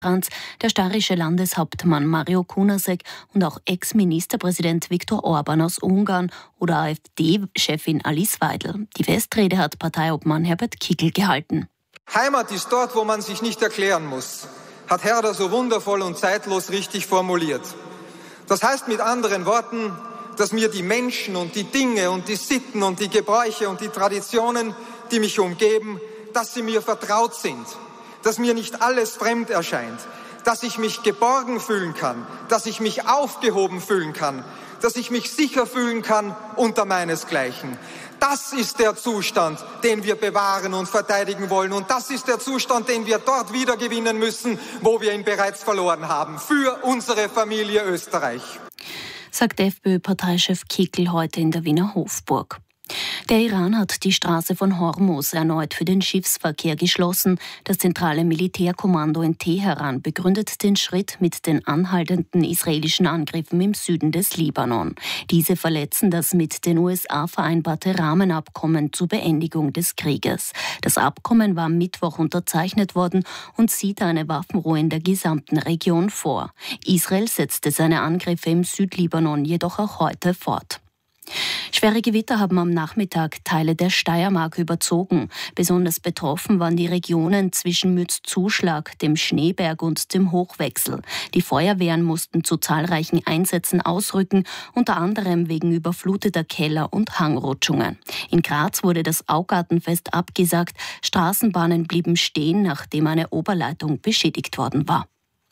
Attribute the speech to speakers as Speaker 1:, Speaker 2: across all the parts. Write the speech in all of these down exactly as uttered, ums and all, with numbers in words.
Speaker 1: der steirische Landeshauptmann Mario Kunasek und auch Ex-Ministerpräsident Viktor Orban aus Ungarn oder AfD-Chefin Alice Weidel. Die Festrede hat Parteiobmann Herbert Kickl gehalten.
Speaker 2: Heimat ist dort, wo man sich nicht erklären muss, hat Herder so wundervoll und zeitlos richtig formuliert. Das heißt mit anderen Worten, dass mir die Menschen und die Dinge und die Sitten und die Gebräuche und die Traditionen, die mich umgeben, dass sie mir vertraut sind, dass mir nicht alles fremd erscheint, dass ich mich geborgen fühlen kann, dass ich mich aufgehoben fühlen kann, dass ich mich sicher fühlen kann unter meinesgleichen. Das ist der Zustand, den wir bewahren und verteidigen wollen. Und das ist der Zustand, den wir dort wiedergewinnen müssen, wo wir ihn bereits verloren haben, für unsere Familie Österreich.
Speaker 1: Sagt FPÖ-Parteichef Kickl heute in der Wiener Hofburg. Der Iran hat die Straße von Hormuz erneut für den Schiffsverkehr geschlossen. Das zentrale Militärkommando in Teheran begründet den Schritt mit den anhaltenden israelischen Angriffen im Süden des Libanon. Diese verletzen das mit den U S A vereinbarte Rahmenabkommen zur Beendigung des Krieges. Das Abkommen war am Mittwoch unterzeichnet worden und sieht eine Waffenruhe in der gesamten Region vor. Israel setzte seine Angriffe im Südlibanon jedoch auch heute fort. Schwere Gewitter haben am Nachmittag Teile der Steiermark überzogen. Besonders betroffen waren die Regionen zwischen Mützzuschlag, dem Schneeberg und dem Hochwechsel. Die Feuerwehren mussten zu zahlreichen Einsätzen ausrücken, unter anderem wegen überfluteter Keller und Hangrutschungen. In Graz wurde das Augartenfest abgesagt. Straßenbahnen blieben stehen, nachdem eine Oberleitung beschädigt worden war.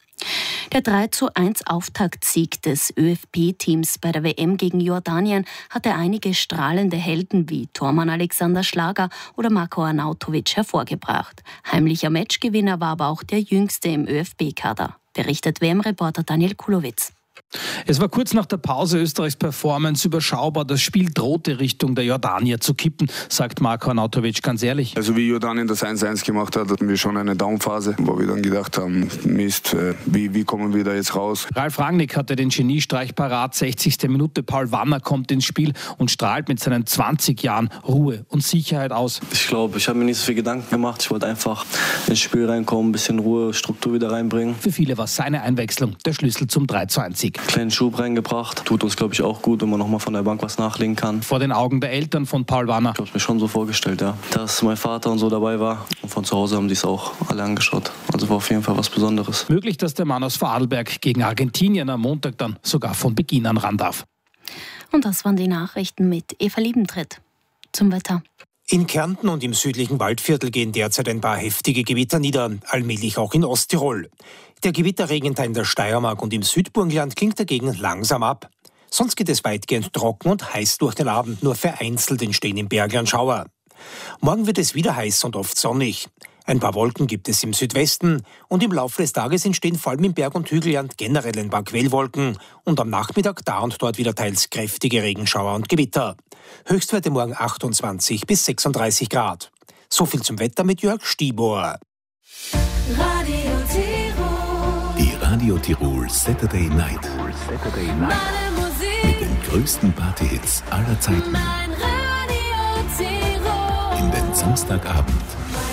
Speaker 1: Der drei zu eins Auftaktsieg des ÖFB-Teams bei der W M gegen Jordanien hatte einige strahlende Helden wie Tormann Alexander Schlager oder Marko Arnautovic hervorgebracht. Heimlicher Matchgewinner war aber auch der jüngste im ÖFB-Kader, berichtet W M-Reporter Daniel Kulowitz.
Speaker 3: Es war kurz nach der Pause Österreichs Performance überschaubar. Das Spiel drohte Richtung der Jordanier zu kippen, sagt Marko Arnautovic ganz ehrlich.
Speaker 4: Also wie Jordanien das eins eins gemacht hat, hatten wir schon eine Downphase, wo wir dann gedacht haben, Mist, wie, wie kommen wir da jetzt raus?
Speaker 3: Ralf Rangnick hatte den Geniestreich parat, sechzigste Minute. Paul Wanner kommt ins Spiel und strahlt mit seinen zwanzig Jahren Ruhe und Sicherheit aus.
Speaker 5: Ich glaube, ich habe mir nicht so viel Gedanken gemacht. Ich wollte einfach ins Spiel reinkommen, ein bisschen Ruhe, Struktur wieder reinbringen.
Speaker 3: Für viele war seine Einwechslung der Schlüssel zum drei zu eins Sieg.
Speaker 5: Kleinen Schub reingebracht. Tut uns, glaube ich, auch gut, wenn man nochmal von der Bank was nachlegen kann.
Speaker 3: Vor den Augen der Eltern von Paul Wanner.
Speaker 5: Ich habe es mir schon so vorgestellt, ja. Dass mein Vater und so dabei war. Und von zu Hause haben die es auch alle angeschaut. Also war auf jeden Fall was Besonderes.
Speaker 3: Möglich, dass der Mann aus Vorarlberg gegen Argentinien am Montag dann sogar von Beginn an ran darf.
Speaker 1: Und das waren die Nachrichten mit Eva Liebentritt. Zum Wetter.
Speaker 6: In Kärnten und im südlichen Waldviertel gehen derzeit ein paar heftige Gewitter nieder, allmählich auch in Osttirol. Der Gewitterregenteil in der Steiermark und im Südburgenland klingt dagegen langsam ab. Sonst geht es weitgehend trocken und heiß durch den Abend, nur vereinzelt entstehen im Bergland Schauer. Morgen wird es wieder heiß und oft sonnig. Ein paar Wolken gibt es im Südwesten und im Laufe des Tages entstehen vor allem im Berg- und Hügelland generell ein paar Quellwolken und am Nachmittag da und dort wieder teils kräftige Regenschauer und Gewitter. Höchstwerte morgen achtundzwanzig bis sechsunddreißig Grad. So viel zum Wetter mit Jörg Stibor.
Speaker 7: Radio Tirol.
Speaker 8: Die Radio Tirol Saturday Night.
Speaker 7: Saturday Night. Meine Musik.
Speaker 8: Mit den größten Party-Hits aller Zeiten.
Speaker 7: Mein Radio Tirol.
Speaker 8: In den Samstagabend.